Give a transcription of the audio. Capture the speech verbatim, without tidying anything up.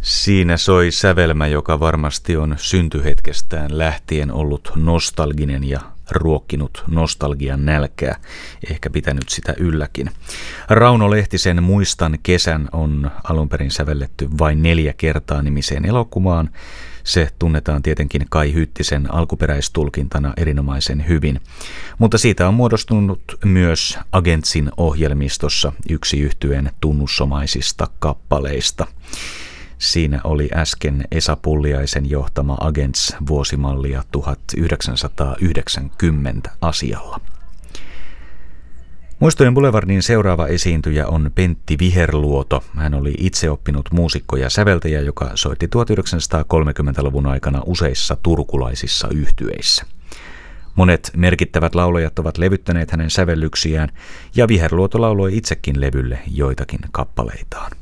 Siinä soi sävelmä, joka varmasti on syntyhetkestään lähtien ollut nostalginen ja ruokkinut nostalgian nälkää, ehkä pitänyt sitä ylläkin. Rauno Lehtisen Muistan kesän on alun perin sävelletty vain neljä kertaa nimiseen elokuvaan. Se tunnetaan tietenkin Kai Hyttisen alkuperäistulkintana erinomaisen hyvin, mutta siitä on muodostunut myös Agentsin ohjelmistossa yksi yhtyeen tunnusomaisista kappaleista. Siinä oli äsken Esa Pulliaisen johtama Agents vuosimallia tuhatyhdeksänsataayhdeksänkymmentä asialla. Muistojen Boulevardin seuraava esiintyjä on Pentti Viherluoto. Hän oli itse oppinut muusikko ja säveltäjä, joka soitti tuhatyhdeksänsataakolmekymmentäluvun aikana useissa turkulaisissa yhtyeissä. Monet merkittävät laulajat ovat levyttäneet hänen sävellyksiään, ja Viherluoto lauloi itsekin levylle joitakin kappaleitaan.